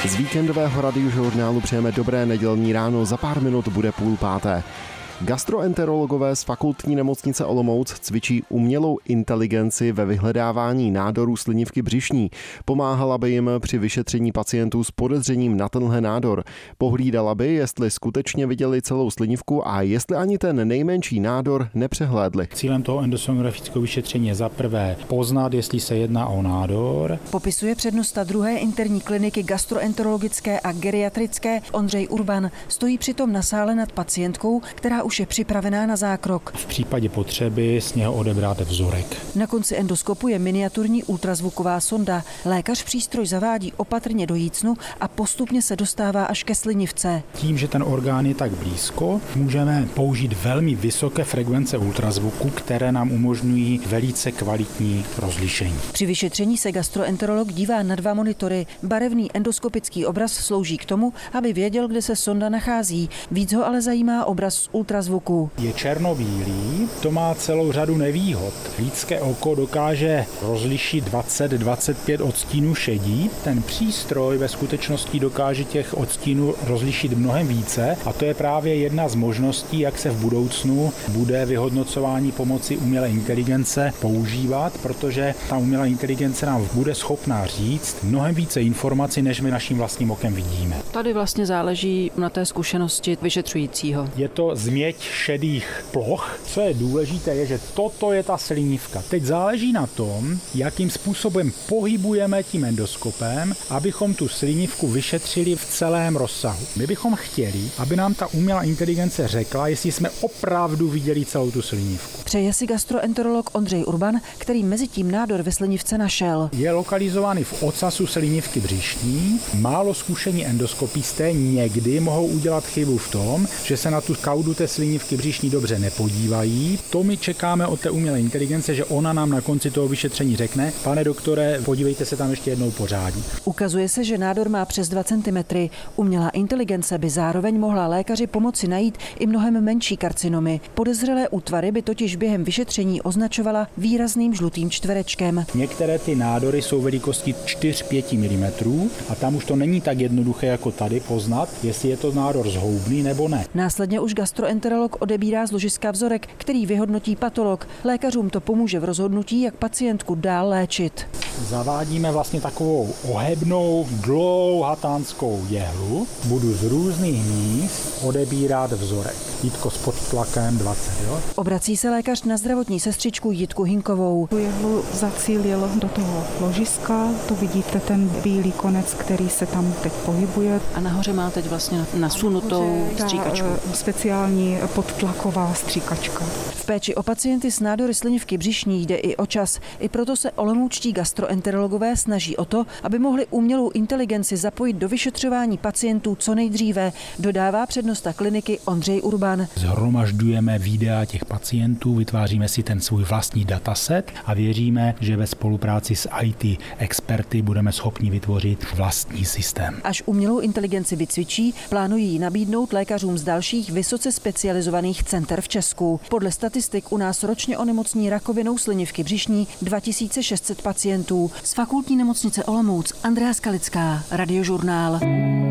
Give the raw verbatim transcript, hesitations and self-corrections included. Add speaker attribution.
Speaker 1: Z víkendového radiožurnálu přejeme dobré nedělní ráno, za pár minut bude půl páté. Gastroenterologové z Fakultní nemocnice Olomouc cvičí umělou inteligenci ve vyhledávání nádorů slinivky břišní. Pomáhala by jim při vyšetření pacientů s podezřením na tenhle nádor. Pohlídala by, jestli skutečně viděli celou slinivku a jestli ani ten nejmenší nádor nepřehlédli.
Speaker 2: Cílem toho endosonografického vyšetření je za prvé poznat, jestli se jedná o nádor.
Speaker 3: Popisuje přednosta druhé interní kliniky gastroenterologické a geriatrické Ondřej Urban. Stojí přitom na sále nad pacientkou, která už je připravená na zákrok.
Speaker 2: V případě potřeby z něho odebrat vzorek.
Speaker 3: Na konci endoskopu je miniaturní ultrazvuková sonda. Lékař přístroj zavádí opatrně do jícnu a postupně se dostává až ke slinivce.
Speaker 2: Tím, že ten orgán je tak blízko, můžeme použít velmi vysoké frekvence ultrazvuku, které nám umožňují velice kvalitní rozlišení.
Speaker 3: Při vyšetření se gastroenterolog dívá na dva monitory. Barevný endoskopický obraz slouží k tomu, aby věděl, kde se sonda nachází. Víc ho ale zajímá obraz z ultrazvuku.
Speaker 2: Je černobílý, to má celou řadu nevýhod. Lidské oko dokáže rozlišit dvacet až dvacet pět odstínů šedí. Ten přístroj ve skutečnosti dokáže těch odstínů rozlišit mnohem více a to je právě jedna z možností, jak se v budoucnu bude vyhodnocování pomocí umělé inteligence používat, protože ta umělá inteligence nám bude schopná říct mnohem více informací, než my naším vlastním okem vidíme.
Speaker 3: Tady vlastně záleží na té zkušenosti vyšetřujícího.
Speaker 2: Je to změť šedých ploch. Co je důležité, je, že toto je ta slinivka. Teď záleží na tom, jakým způsobem pohybujeme tím endoskopem, abychom tu slinivku vyšetřili v celém rozsahu. My bychom chtěli, aby nám ta umělá inteligence řekla, jestli jsme opravdu viděli celou tu slinivku.
Speaker 3: Přeje si gastroenterolog Ondřej Urban, který mezi tím nádor ve slinivce našel.
Speaker 2: Je lokalizovaný v ocasu slinivky břišní. Málo zkušení endoskopisté někdy mohou udělat chybu v tom, že se na tu kaudu té slinivky břišní dobře nepodívají. To my čekáme od té umělé inteligence, že ona nám na konci toho vyšetření řekne: pane doktore, podívejte se tam ještě jednou pořádně.
Speaker 3: Ukazuje se, že nádor má přes dva centimetry. Umělá inteligence by zároveň mohla lékaři pomoci najít i mnohem menší karcinomy. Podezřelé útvary by totiž během vyšetření označovala výrazným žlutým čtverečkem.
Speaker 2: Některé ty nádory jsou velikosti čtyři až pět milimetrů a tam už to není tak jednoduché jako tady poznat, jestli je to nádor zhoubný nebo ne.
Speaker 3: Následně už gastroenterolog odebírá z ložiska vzorek, který vyhodnotí patolog. Lékařům to pomůže v rozhodnutí, jak pacientku dál léčit.
Speaker 2: Zavádíme vlastně takovou ohebnou dlouhatánskou jehlu. Budu z různých míst odebírat vzorek. Jítko s podtlakem dvacet. Jo?
Speaker 3: Obrací se lékař na zdravotní sestřičku Jitku Hinkovou.
Speaker 4: Tu jehlu zacílil do toho ložiska. Tu vidíte ten bílý konec, který se tam teď pohybuje.
Speaker 3: A nahoře má teď vlastně nasunutou stříkačku.
Speaker 4: Speciální podtlaková stříkačka.
Speaker 3: V péči o pacienty s nádory slinivky břišní jde i o čas. I proto se olomoučtí gastroenterologové snaží o to, aby mohli umělou inteligenci zapojit do vyšetřování pacientů co nejdříve, dodává přednosta kliniky Ondřej Urban.
Speaker 2: Zhromažďujeme videa těch pacientů, vytváříme si ten svůj vlastní dataset a věříme, že ve spolupráci s í té experty budeme schopni vytvořit vlastní systém.
Speaker 3: Až umělou inteligenci vycvičí, plánují ji nabídnout lékařům z dalších vysoce specializovaných center v Česku. Podle statistik u nás ročně onemocní rakovinou slinivky břišní dva tisíce šest set pacientů. Z Fakultní nemocnice Olomouc Andrea Skalická, Radiožurnál.